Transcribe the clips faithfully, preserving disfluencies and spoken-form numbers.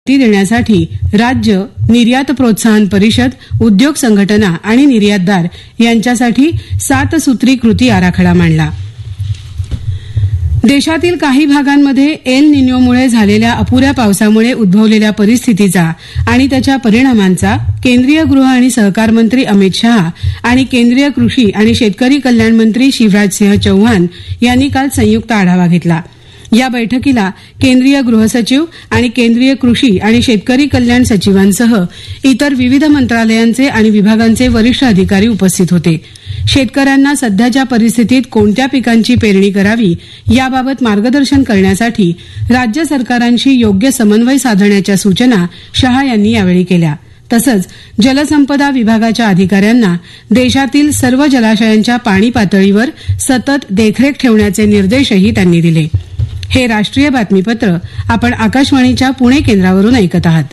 देण्यासाठी राज्य, निर्यात प्रोत्साहन परिषद, उद्योग संघटना आणि निर्यातदार यांच्यासाठी सात सूत्री कृती आराखडा मांडला. देशातील काही भागांमध्ये एल निनोमुळे झालेल्या अपुऱ्या पावसामुळे उद्भवलेल्या परिस्थितीचा आणि त्याच्या परिणामांचा केंद्रीय गृह आणि सहकार मंत्री अमित शहा आणि केंद्रीय कृषी आणि शेतकरी कल्याण मंत्री शिवराज सिंह चौहान यांनी काल संयुक्त आढावा घेतला. या बैठकीला केंद्रीय गृह सचिव आणि केंद्रीय कृषी आणि शेतकरी कल्याण सचिवांसह इतर विविध मंत्रालयांचे आणि विभागांचे वरिष्ठ अधिकारी उपस्थित होते. शेतकऱ्यांना सध्याच्या परिस्थितीत कोणत्या पिकांची पेरणी करावी याबाबत मार्गदर्शन करण्यासाठी राज्य सरकारांशी योग्य समन्वय साधण्याच्या सूचना शहा यांनी यावेळी केल्या. तसंच जलसंपदा विभागाच्या अधिकाऱ्यांना देशातील सर्व जलाशयांच्या पाणी पातळीवर सतत देखरेख ठेवण्याचे निर्देशही त्यांनी दिले. हे राष्ट्रीय बातमीपत्र आपण आकाशवाणीच्या पुणे केंद्रावरून ऐकत आहात.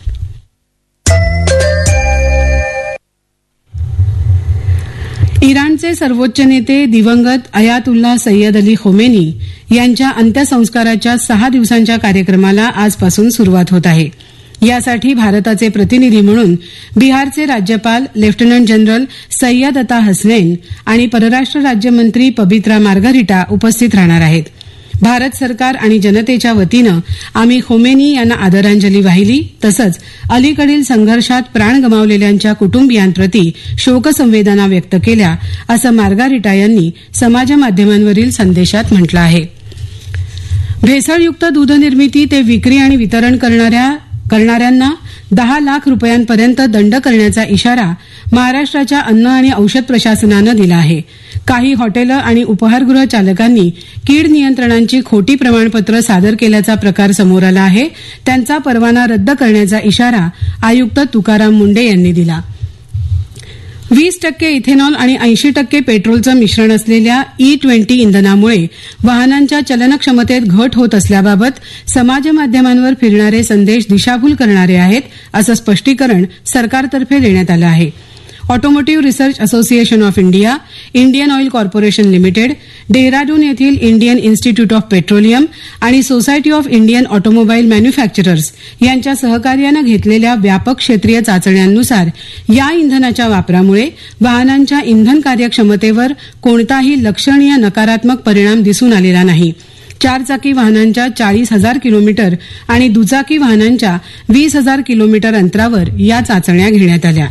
इराणचे सर्वोच्च नेते दिवंगत अयातुल्ला सय्यद अली खोमेनी यांच्या अंत्यसंस्काराच्या सहा दिवसांच्या कार्यक्रमाला आजपासून सुरुवात होत आहे. यासाठी भारताचे प्रतिनिधी म्हणून बिहारचे राज्यपाल लेफ्टनंट जनरल सय्यद अता हसनैन आणि परराष्ट्र राज्यमंत्री पबित्रा मार्गरिटा उपस्थित राहणार आहेत. भारत सरकार आणि जनतेच्या वतीनं आम्ही खोमेनी यांना आदरांजली वाहिली. तसंच अलीकडील संघर्षात प्राण गमावलेल्यांच्या कुटुंबियांप्रती शोकसंवेदना व्यक्त केल्या असं मार्गारिटा यांनी समाजमाध्यमांवरील संदेशात म्हटलं आहे. भेसळयुक्त दूध निर्मिती ते विक्री आणि वितरण करणाऱ्या करणाऱ्यांना दहा लाख रुपयांपर्यंत दंड करण्याचा इशारा महाराष्ट्राच्या अन्न आणि औषध प्रशासनानं दिला आहे. काही हॉटेलं आणि उपाहारगृह चालकांनी कीड नियंत्रणांची खोटी प्रमाणपत्र सादर केल्याचा प्रकार समोर आला आहे. त्यांचा परवाना रद्द करण्याचा इशारा आयुक्त तुकाराम मुंडे यांनी दिला. वीस टक्के इथेनॉल आणि ऐंशी टक्के पेट्रोलचं मिश्रण असलेल्या ई ट्वेंटी इंधनामुळे वाहनांच्या चलनक्षमतेत घट होत असल्याबाबत समाजमाध्यमांवर फिरणारे संदेश दिशाभूल करणारे आहेत असं स्पष्टीकरण सरकारतर्फे देण्यात आलं आहे. Automotive research association of India, Indian oil corporation limited, Dehradun येथील इंडियन इन्स्टिट्यूट ऑफ पेट्रोलियम आणि society of Indian automobile manufacturers यांच्या सहकार्यानं घेतलेल्या व्यापक क्षेत्रीय चाचण्यांनुसार या इंधनाच्या वापरामुळे वाहनांच्या इंधन कार्यक्षमतेवर कोणताही लक्षणीय नकारात्मक परिणाम दिसून आलेला नाही. चारचाकी वाहनांच्या चाळीस हजार किलोमीटर आणि दुचाकी वाहनांच्या वीस हजार किलोमीटर अंतरावर या चाचण्या घेण्यात आल्या.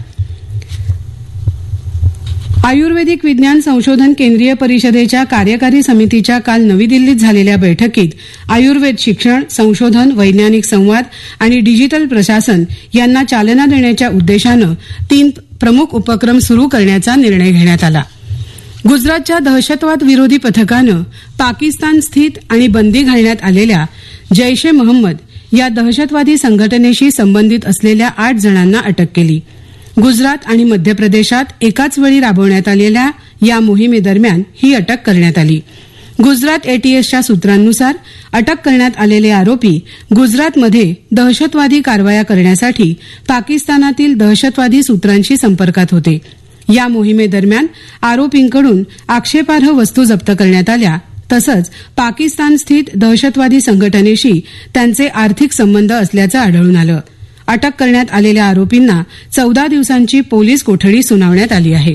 आयुर्वेदिक विज्ञान संशोधन केंद्रीय परिषदेच्या कार्यकारी समितीच्या काल नवी दिल्लीत झालेल्या बैठकीत आयुर्वेद शिक्षण, संशोधन, वैज्ञानिक संवाद आणि डिजिटल प्रशासन यांना चालना देण्याच्या उद्देशानं तीन प्रमुख उपक्रम सुरू करण्याचा निर्णय घेण्यात आला. गुजरातच्या दहशतवाद विरोधी पथकानं पाकिस्तान स्थित आणि बंदी घालण्यात आलेल्या जैश ए मोहम्मद या दहशतवादी संघटनेशी संबंधित असलेल्या आठ जणांना अटक केली. गुजरात आणि मध्य प्रदेशात एकाच वेळी राबवण्यात आलेल्या या मोहिमेदरम्यान ही अटक करण्यात आली. गुजरात एटीएसच्या सूत्रांनुसार अटक करण्यात आलेले आरोपी गुजरातमध्ये दहशतवादी कारवाया करण्यासाठी पाकिस्तानातील दहशतवादी सूत्रांशी संपर्कात होते. या मोहिमेदरम्यान आरोपींकडून आक्षेपार्ह वस्तू जप्त करण्यात आल्या. तसंच पाकिस्तान स्थित दहशतवादी संघटनेशी त्यांचे आर्थिक संबंध असल्याचं आढळून आलं. अटक करण्यात आलेल्या आरोपींना चौदा दिवसांची पोलीस कोठडी सुनावण्यात आली आहे.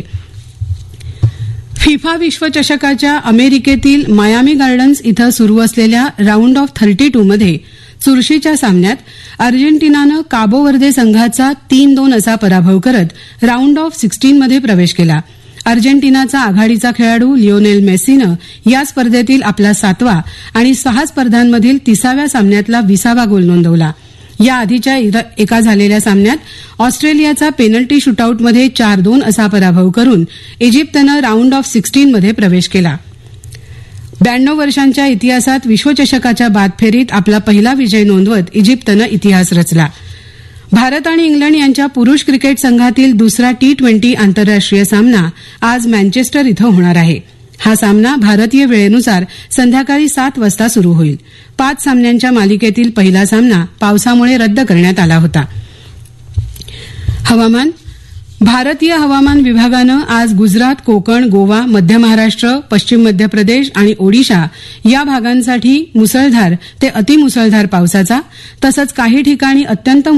फिफा विश्वचषकाच्या अमेरिकेतील मायामी गार्डन्स इथं सुरू असलेल्या राऊंड ऑफ थर्टी टू मध्ये चुरशीच्या सामन्यात अर्जेंटिनानं काबो वर्दे संघाचा तीन दोन असा पराभव करत राऊंड ऑफ सिक्स्टीन मध्ये प्रवेश केला. अर्जेंटिनाचा आघाडीचा खेळाडू लिओनेल मेसीनं या स्पर्धेतील आपला सातवा आणि सहा स्पर्धांमधील तिसाव्या सामन्यातला विसावा गोल नोंदवला. या आधीच्या एका झालेल्या सामन्यात ऑस्ट्रेलियाचा पेनल्टी शूटआउटमध्ये चार दोन असा पराभव करून इजिप्तनं राऊंड ऑफ सिक्स्टीन मध्ये प्रवेश केला. ब्याण्णव वर्षांच्या इतिहासात विश्वचषकाच्या बाद फेरीत आपला पहिला विजय नोंदवत इजिप्तनं इतिहास रचला. भारत आणि इंग्लंड यांच्या पुरुष क्रिकेट संघातील दुसरा टी ट्वेंटी आंतरराष्ट्रीय सामना आज मँचेस्टर इथं होणार आहे. हा सामना भारतीय वेळेनुसार संध्याकाळी सात वाजता सुरू होईल. पाच सामन्यांच्या मालिकेतील पहिला सामना पावसामुळे रद्द करण्यात आला होता. हवामान. भारतीय हवामान विभागानं आज गुजरात, कोकण, गोवा, मध्य महाराष्ट्र, पश्चिम मध्य प्रदेश आणि ओडिशा या भागांसाठी मुसळधार ते अतिमुसळधार पावसाचा तसंच काही ठिकाणी अत्यंत